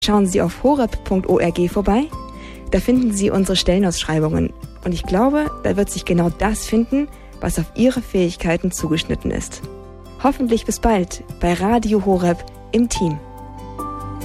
Schauen Sie auf horeb.org vorbei. Da finden Sie unsere Stellenausschreibungen. Und ich glaube, da wird sich genau das finden, was auf Ihre Fähigkeiten zugeschnitten ist. Hoffentlich bis bald bei Radio Horeb im Team.